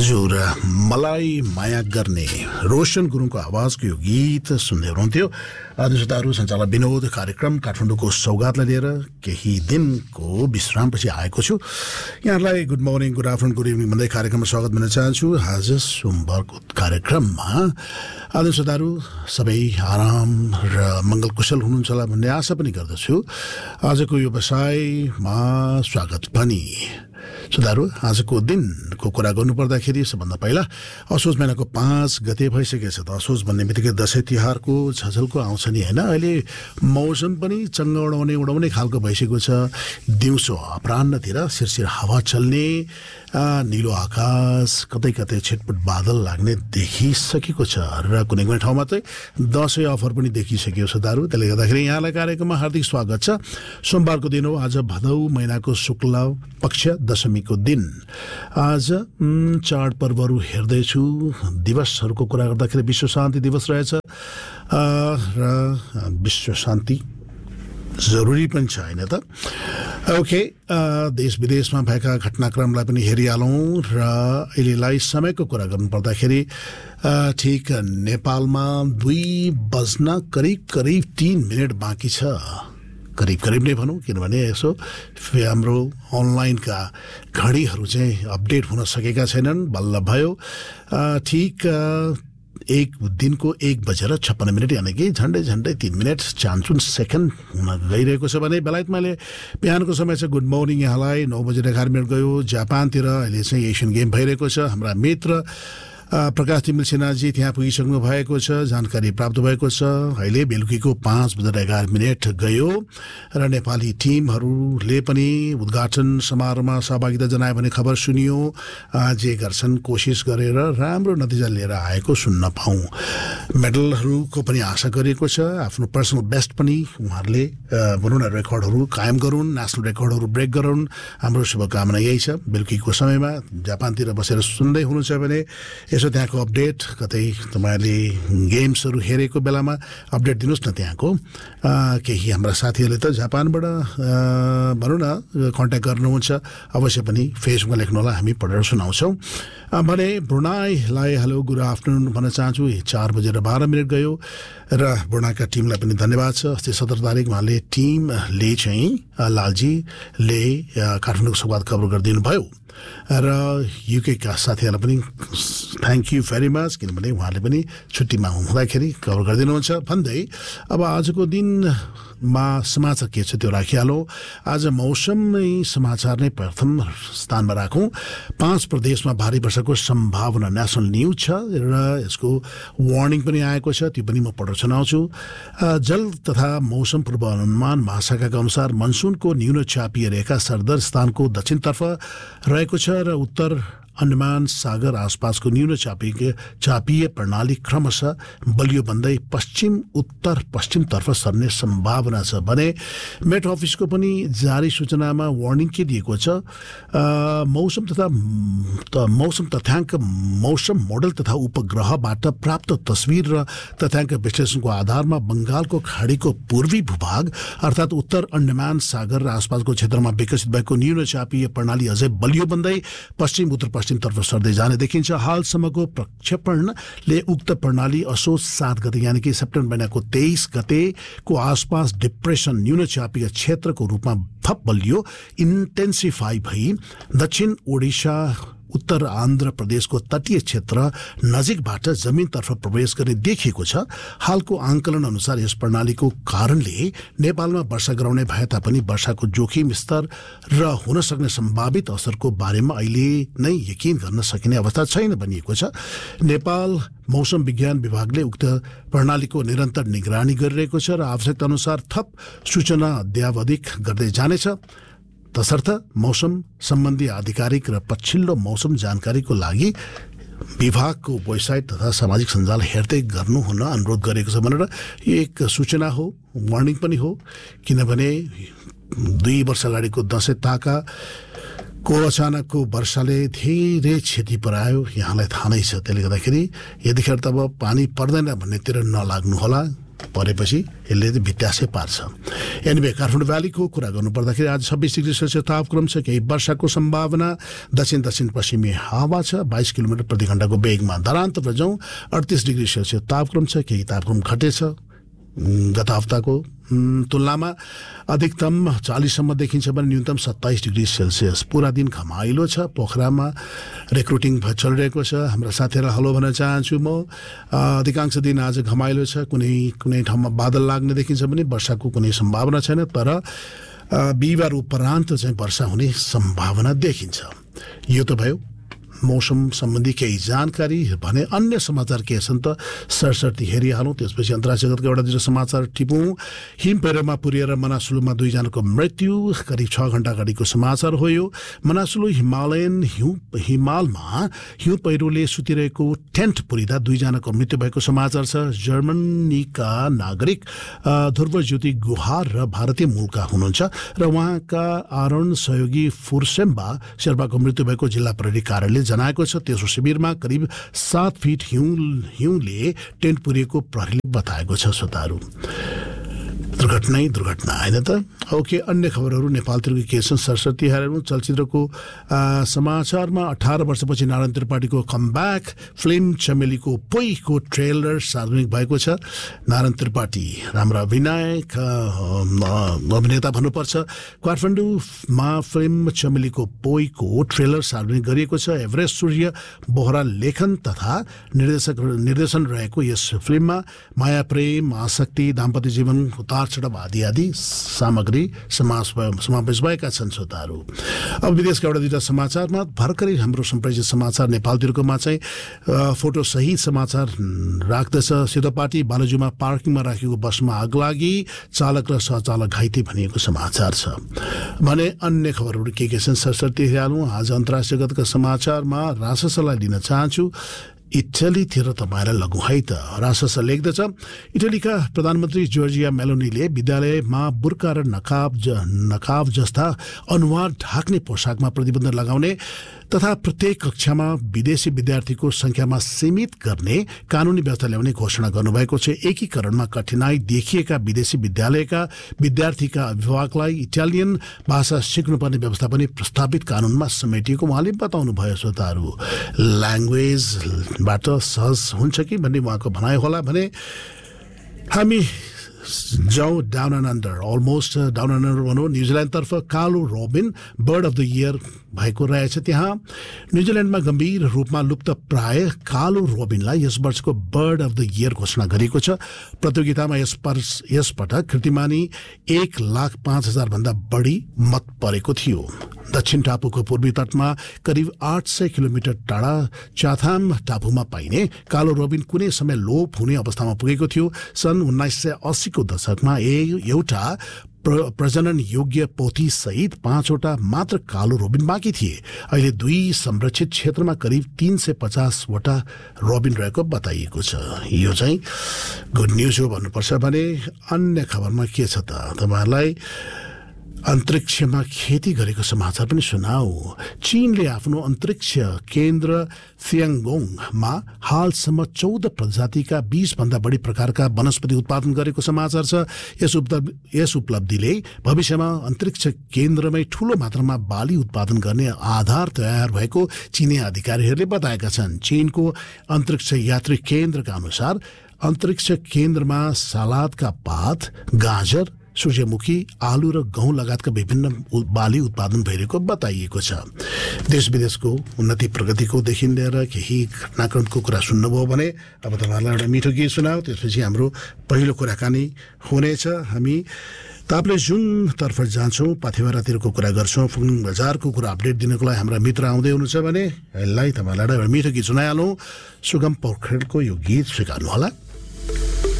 हजुर मलाई माया गर्ने रोशन गुरुङको आवाजको यो गीत सुन्दै हुनुहुन्थ्यो। श्रोताहरू, सञ्चालक विनोद कार्यक्रम काठमाडौँको सौगातलाई लिएर केही दिनको विश्रामपछि आएको छु। यहाँहरूलाई good morning, good afternoon, good evening भन्दै कार्यक्रममा स्वागत गर्न चाहन्छु। आज सोमबारको कार्यक्रममा आज श्रोताहरू सबै आराम र मङ्गलकुशल हुनुहुन्छ होला भन्ने आशा पनि गर्दछु। आजको व्यवसायमा स्वागत पनि। श्रोताहरू, आजको दिनको कुरा गर्नुपर्दाखेरि सबभन्दा पहिला असोज महिनाको 5 गते भइसकेको छ। त असोज भन्ने बित्तिकै दसैँ तिहारको झझलको आउँछ नि होइन। अहिले मौसम पनि चङ्ग उडाउने खालको भइसकेको छ। दिउँसो अपराह्नतिर सिरसिर हावा चल्ने, निलो आकाश, कतै कतै छिटपुट बादल लाग्ने देखिसकेको छ र कुनै कुनै ठाउँमा चाहिँ दसैँ अफर पनि देखिसक्यो। श्रोताहरू, त्यसले गर्दाखेरि यहाँलाई कार्यक्रममा हार्दिक स्वागत छ। सोमबारको दिन हो आज, भदौ महिनाको शुक्ल पक्ष दशमीको दिन। आज चाडपर्वहरू हेर्दैछु। दिवसहरूको कुरा गर्दाखेरि विश्व शान्ति दिवस रहेछ र विश्व शान्ति जरुरी पनि छ होइन त। ओके, देश विदेशमा भएका घटनाक्रमलाई पनि हेरिहालौँ र अहिलेलाई समयको कुरा गर्नुपर्दाखेरि ठिक नेपालमा 2 बज्न करिब 3 मिनट बाँकी छ। करिब नै भनौँ, किनभने यसो हाम्रो अनलाइनका घडीहरू चाहिँ अपडेट हुन सकेका छैनन्। बल्ल भयो ठिक एक दिनको 1:56 यानि कि झन्डै 3 मिनट 54 सेकेन्ड हुन गइरहेको छ भने बेलायतमा अहिले बिहानको समय चाहिँ गुड मर्निङ। यहाँलाई 9:11 गयो। जापानतिर अहिले चाहिँ एसियन गेम भइरहेको छ। हाम्रा मित्र प्रकाश तिमिल सिन्हाजी त्यहाँ पुगिसक्नु भएको छ, जानकारी प्राप्त भएको छ। अहिले बेलुकीको 5:11 गयो र नेपाली टिमहरूले पनि उद्घाटन समारोहमा सहभागिता जनायो भने खबर सुनियो। जे गर्छन् कोसिस गरेर राम्रो नतिजा लिएर आएको सुन्न पाऊँ। मेडलहरूको पनि आशा गरिएको छ। आफ्नो पर्सनल बेस्ट पनि उहाँहरूले भनौँ न रेकर्डहरू कायम गरून्, नेसनल रेकर्डहरू ब्रेक गरून्। हाम्रो शुभकामना यही छ। बेलुकीको समयमा जापानतिर बसेर सुन्दै हुनुहुन्छ भने यसो त्यहाँको अपडेट, कतै तपाईँहरूले गेम्सहरू हेरेको बेलामा अपडेट दिनुहोस् न। त्यहाँको केही हाम्रा साथीहरूले त जापानबाट भनौँ न कन्ट्याक्ट गर्नुहुन्छ, अवश्य पनि फेसबुकमा लेख्नु होला, हामी पढेर सुनाउँछौँ। भने ब्रुनाईलाई हेलो गुड आफ्टरनुन भन्न चाहन्छु। 4:12 गयो र ब्रुनाईका टिमलाई पनि धन्यवाद छ। अस्ति 17 तारिक उहाँले टिमले चाहिँ लालजीले काठमाडौँको सुरुवात कभर गरिदिनु भयो र युकेका साथीहरूलाई पनि थ्याङ्क यू भेरी मच, किनभने उहाँले पनि छुट्टीमा हुँदाखेरि कभर गरिदिनुहुन्छ भन्दै अब आजको दिनमा समाचार के छ त्यो राखिहालौँ। आज मौसमी समाचार नै प्रथम स्थानमा राखौँ। 5 प्रदेशमा भारी वर्षाको सम्भावना नेसनल न्युज छ र यसको वार्निङ पनि आएको छ, त्यो पनि म पढेर सुनाउँछु। जल तथा मौसम पूर्वानुमान महाशाखाका अनुसार मनसुनको न्यून चापीय रेखा सरदर स्थानको दक्षिणतर्फ रहेको छ र उत्तर अन्डमान सागर आसपासको न्यून चापीय प्रणाली क्रमशः बलियो बन्दै पश्चिम उत्तर पश्चिमतर्फ सर्ने सम्भावना छ भने मेट अफिसको पनि जारी सूचनामा वार्निङ के दिएको छ। मौसम तथ्याङ्क मौसम मोडल तथा उपग्रहबाट प्राप्त तस्विर र तथ्याङ्क विश्लेषणको आधारमा बङ्गालको खाडीको पूर्वी भूभाग अर्थात् उत्तर अन्डमान सागर र आसपासको क्षेत्रमा विकसित भएको न्यून चापीय प्रणाली अझै बलियो बन्दै पश्चिम उत्तर पश्चिमतर्फ सर्दै जाने देखिन्छ। हालसम्मको प्रक्षेपणले उक्त प्रणाली असोज 7 गते यानि कि सेप्टेम्बर महिनाको 23 गतेको आसपास डिप्रेसन न्यून चापीय क्षेत्रको रूपमा थप बलियो इन्टेन्सिफाई भई दक्षिण ओडिसा उत्तर आन्ध्र प्रदेशको तटीय क्षेत्र नजिकबाट जमिनतर्फ प्रवेश गर्ने देखिएको छ। हालको आंकलन अनुसार यस प्रणालीको कारणले नेपालमा वर्षा गराउने भए तापनि वर्षाको जोखिम स्तर र हुन सक्ने सम्भावित असरको बारेमा अहिले नै यकिन गर्न सकिने अवस्था छैन भनिएको छ। नेपाल मौसम विज्ञान विभागले उक्त प्रणालीको निरन्तर निगरानी गरिरहेको छ र आवश्यकता अनुसार थप सूचना अद्यावधिक गर्दै जानेछ। तसर्थ मौसम सम्बन्धी आधिकारिक र पछिल्लो मौसम जानकारीको लागि विभागको वेबसाइट तथा सामाजिक सञ्जाल हेर्दै गर्नुहुन अनुरोध गरेको छ भनेर यो एक सूचना हो, वार्निङ पनि हो। किनभने 2 वर्ष अगाडिको दसैँ ताकाको अचानकको वर्षाले धेरै क्षति पुर्यायो, यहाँलाई थाहा नै छ। त्यसले गर्दाखेरि यतिखेर त अब पानी पर्दैन भन्नेतिर नलाग्नु होला, परेपछि यसले व्यत्यासै पार्छ। एनिवे काठमाडौँ भ्यालीको कुरा गर्नुपर्दाखेरि आज 26 डिग्री सेल्सियस तापक्रम छ। केही वर्षाको सम्भावना। दक्षिण पश्चिमी हावा छ 22 किलोमिटर प्रति घण्टाको वेगमा। धरानतर्फ जाउँ 38 डिग्री सेल्सियस तापक्रम छ। केही तापक्रम घटेछ गत हप्ताको तुलनामा। अधिकतम 40 सम्म देखिन्छ भने न्यूनतम 27 डिग्री सेल्सियस। पूरा दिन घमाइलो छ। पोखरामा रिक्रुटिङ चलिरहेको छ। हाम्रा साथीहरूलाई हलो भन्न चाहन्छु म। अधिकांश दिन आज घमाइलो छ। कुनै ठाउँमा बादल लाग्ने देखिन्छ भने वर्षाको कुनै सम्भावना छैन, तर बिहिबार उपरान्त चाहिँ वर्षा हुने सम्भावना देखिन्छ। यो त भयो मौसम सम्बन्धी केही जानकारी भने। अन्य समाचार के छन् त सरसर्ती हेरिहालौँ। त्यसपछि अन्तर्राष्ट्रिय जगतको एउटा दुईवटा समाचार टिपौँ। हिम पहिरोमा पुर्याएर मनासुलुमा 2 जनाको मृत्यु। करिब 6 घण्टा अगाडिको समाचार हो यो। मनासुलु हिमालमा हिउँ पहिरोले सुतिरहेको टेन्ट पुरिँदा 2 जनाको मृत्यु भएको समाचार छ। जर्मनीका नागरिक ध्रुवज्योति गुहार र भारतीय मूलका हुनुहुन्छ र उहाँका आरोहण सहयोगी फुर्सेम्बा शेर्पाको मृत्यु भएको जिल्ला प्रहरी कार्यालयले जनाएको छ। तेस्रो शिविरमा करिब 7 फिट हिउँले टेन्ट पुरिएको प्रहरीले बताएको छ। श्रोताहरू, दुर्घटना होइन त। ओके, अन्य खबरहरू नेपालतिरको के छन् सरस्वती हेरौँ। चलचित्रको समाचारमा 18 वर्षपछि नारायण त्रिपाठीको कमब्याक फिल्म चमेलीको पोइको ट्रेलर सार्वजनिक भएको छ। नारायण त्रिपाठी राम्रा अभिनेता भन्नुपर्छ। काठमाडौँमा फिल्म चमेलीको पोइको ट्रेलर सार्वजनिक गरिएको छ। एभरेस्ट सूर्य बोहरा लेखन तथा निर्देशन रहेको यस फिल्ममा माया, प्रेम, आसक्ति, दाम्पत्य जीवन, उतार चढाव आदि सामग्री समावेश भएका छन्। श्रोताहरू, अब विदेशका एउटा दुईवटा समाचारमा भर्खरै हाम्रो सम्प्रेषित समाचार नेपालतिरकोमा चाहिँ फोटो सहित समाचार राख्दछ। सिधोपाटी बालजुमा पार्किङमा राखेको बसमा आग लागि, चालक र सहचालक घाइते भनिएको समाचार छ भने। अन्य खबरहरू के छन् सरस्वती हेरौँ। आज अन्तर्राष्ट्रिय जगतका समाचारमा राससलाई लिन चाहन्छु। इटलीतिर तपाईँलाई लगौँ है त। रासस लेख्दछ, इटलीका प्रधानमन्त्री जर्जिया मेलोनीले विद्यालयमा बुर्का र नकाब जस्ता अनुहार ढाक्ने पोसाकमा प्रतिबन्ध लगाउने तथा प्रत्येक कक्षामा विदेशी विद्यार्थीको संख्यामा सीमित गर्ने कानुनी व्यवस्था ल्याउने घोषणा गर्नुभएको छ। एकीकरणमा कठिनाई देखिएका विदेशी विद्यालयका विद्यार्थीका अभिभावकलाई इटालियन भाषा सिक्नुपर्ने व्यवस्था पनि प्रस्तावित कानुनमा समेटिएको उहाँले बताउनु भयो। श्रोताहरू, ल्याङ्ग्वेजबाट सहज हुन्छ कि भन्ने उहाँको भनाइ होला भने। हामी जाउँ down and under, almost down and under भनौँ। न्युजिल्यान्डतर्फ कालो robin board of the year भएको रहेछ। त्यहाँ न्युजिल्यान्डमा गम्भीर रूपमा लुप्त प्राय कालो रोबिनलाई यस वर्षको बर्ड अफ द इयर घोषणा गरिएको छ। प्रतियोगितामा यसपटक कीर्तिमानी 1,05,000 भन्दा बढी मत परेको थियो। दक्षिण टापुको पूर्वी तटमा करिब 800 किलोमिटर टाढा चाथाम टापुमा पाइने कालो रोबिन कुनै समय लोप हुने अवस्थामा पुगेको थियो। सन् 1980 को दशकमा एउटा प्रजनन योग्य पोथी सहित 5वटा मात्र कालो रोबिन बाँकी थिए। अहिले 2 संरक्षित क्षेत्रमा करिब 350वटा रोबिन रहेको बताइएको छ। यो चाहिँ गुड न्युज हो भन्नुपर्छ भने। अन्य खबरमा के छ त तपाईँहरूलाई अन्तरिक्षमा खेती गरेको समाचार पनि सुनाऊ। चीनले आफ्नो अन्तरिक्ष केन्द्र थियाङ्गोङमा हालसम्म 14 प्रजातिका 20 भन्दा बढी प्रकारका वनस्पति उत्पादन गरेको समाचार छ। यस उपलब्धिले भविष्यमा अन्तरिक्ष केन्द्रमै ठूलो मात्रामा बाली उत्पादन गर्ने आधार तयार भएको चीनी अधिकारीहरूले बताएका छन्। चीनको अन्तरिक्ष यात्री केन्द्रका अनुसार अन्तरिक्ष केन्द्रमा सलादका पात, गाजर, सूर्यमुखी, आलु र गहुँ लगायतका विभिन्न बाली उत्पादन भइरहेको बताइएको छ। देश विदेशको उन्नति प्रगतिको देखि लिएर केही घटनाक्रमको कुरा सुन्नुभयो भने अब तपाईँहरूलाई एउटा मिठो गीत सुनाऊ। त्यसपछि हाम्रो पहिलो कुराकानी हुनेछ। हामी ताप्लेजुङतर्फ जान्छौँ, पाथिभरातिरको कुरा गर्छौँ। फुङ बजारको कुरा अपडेट दिनको लागि हाम्रा मित्र आउँदै हुनुहुन्छ भने यसलाई तपाईँलाई एउटा मिठो गीत सुनाइहालौँ। सुगम पोखरेलको यो गीत स्वीकार्नुहोला।